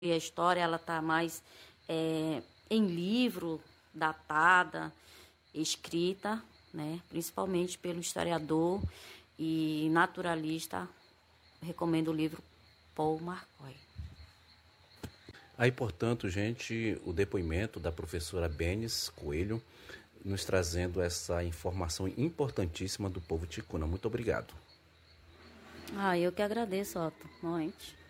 E a história ela está mais em livro, datada, escrita, né? Principalmente pelo historiador e naturalista. Recomendo o livro Paul Marcoy. Aí, portanto, gente, o depoimento da professora Benes Coelho, nos trazendo essa informação importantíssima do povo ticuna. Muito obrigado. Eu que agradeço, Otto. Muito.